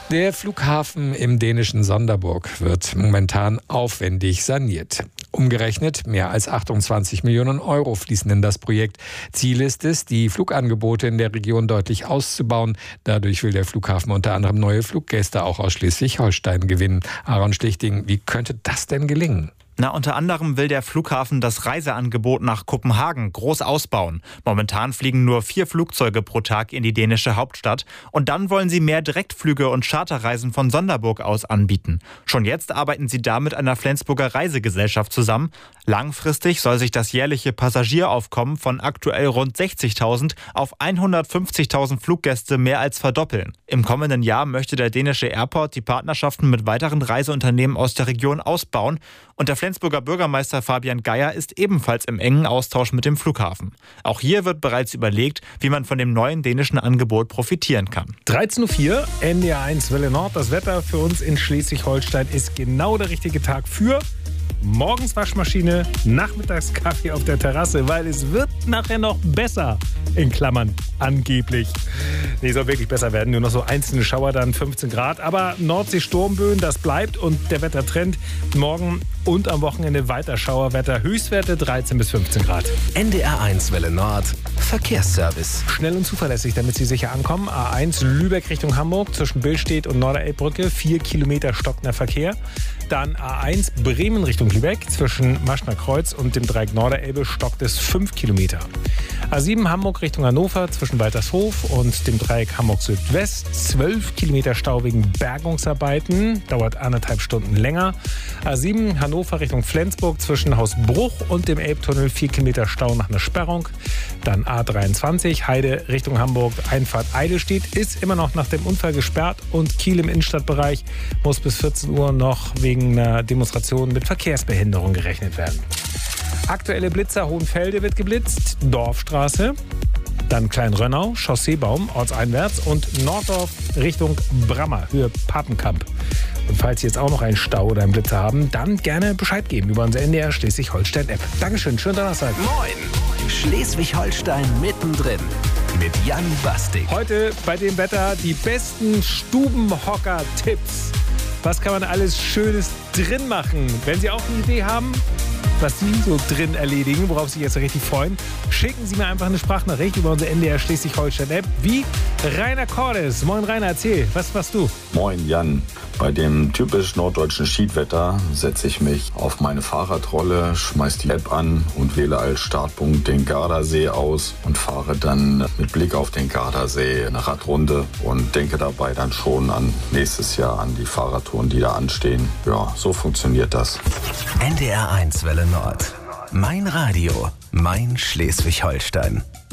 Der Flughafen im dänischen Sonderburg wird momentan aufwendig saniert. Umgerechnet mehr als 28 Millionen Euro fließen in das Projekt. Ziel ist es, die Flugangebote in der Region deutlich auszubauen. Dadurch will der Flughafen unter anderem neue Fluggäste auch aus Schleswig-Holstein gewinnen. Aaron Schlichting, wie könnte das denn gelingen? Unter anderem will der Flughafen das Reiseangebot nach Kopenhagen groß ausbauen. Momentan fliegen nur 4 Flugzeuge pro Tag in die dänische Hauptstadt. Und dann wollen sie mehr Direktflüge und Charterreisen von Sonderburg aus anbieten. Schon jetzt arbeiten sie da mit einer Flensburger Reisegesellschaft zusammen. Langfristig soll sich das jährliche Passagieraufkommen von aktuell rund 60.000 auf 150.000 Fluggäste mehr als verdoppeln. Im kommenden Jahr möchte der dänische Airport die Partnerschaften mit weiteren Reiseunternehmen aus der Region ausbauen. Und der Flensburger Bürgermeister Fabian Geier ist ebenfalls im engen Austausch mit dem Flughafen. Auch hier wird bereits überlegt, wie man von dem neuen dänischen Angebot profitieren kann. 13.04 Uhr, NDR1 Welle Nord. Das Wetter für uns in Schleswig-Holstein ist genau der richtige Tag für morgens Waschmaschine, nachmittags Kaffee auf der Terrasse, weil es wird nachher noch besser. In Klammern, angeblich. Nee, soll wirklich besser werden. Nur noch so einzelne Schauer, dann 15 Grad. Aber Nordsee-Sturmböen, das bleibt. Und der Wettertrend morgen und am Wochenende weiter Schauerwetter. Höchstwerte 13 bis 15 Grad. NDR1 Welle Nord. Verkehrsservice. Schnell und zuverlässig, damit Sie sicher ankommen. A1 Lübeck Richtung Hamburg zwischen Billstedt und Norderelbbrücke. 4 Kilometer stockender Verkehr. Dann A1 Bremen Richtung Lübeck zwischen Maschner Kreuz und dem Dreieck Norderelbe stockt es 5 Kilometer. A7 Hamburg Richtung Hannover zwischen Waltershof und dem Dreieck Hamburg Südwest 12 Kilometer Stau wegen Bergungsarbeiten, dauert 1,5 Stunden länger. A7 Hannover Richtung Flensburg zwischen Hausbruch und dem Elbtunnel 4 Kilometer Stau nach einer Sperrung. Dann A23 Heide Richtung Hamburg Einfahrt Eidelstedt ist immer noch nach dem Unfall gesperrt und Kiel im Innenstadtbereich muss bis 14 Uhr noch wegen einer Demonstration mit Verkehrsbehinderung gerechnet werden. Aktuelle Blitzer, Hohenfelde wird geblitzt, Dorfstraße, dann Kleinrönnau, Chausseebaum, ortseinwärts und Norddorf Richtung Brammer, Höhe Papenkamp. Und falls Sie jetzt auch noch einen Stau oder einen Blitzer haben, dann gerne Bescheid geben über unsere NDR Schleswig-Holstein-App. Dankeschön, schönen Donnerstag. Moin, Schleswig-Holstein mittendrin mit Jan Bastik. Heute bei dem Wetter die besten Stubenhocker-Tipps. Was kann man alles Schönes drin machen? Wenn Sie auch eine Idee haben, was Sie so drin erledigen, worauf Sie jetzt richtig freuen, schicken Sie mir einfach eine Sprachnachricht über unsere NDR Schleswig-Holstein-App wie Rainer Cordes. Moin Rainer, erzähl, was machst du? Moin Jan, bei dem typisch norddeutschen Schiedwetter setze ich mich auf meine Fahrradrolle, schmeiß die App an und wähle als Startpunkt den Gardasee aus und fahre dann mit Blick auf den Gardasee eine Radrunde und denke dabei dann schon an nächstes Jahr, an die Fahrradtouren, die da anstehen. Ja, so funktioniert das. NDR1 Welle Nord. Mein Radio, mein Schleswig-Holstein.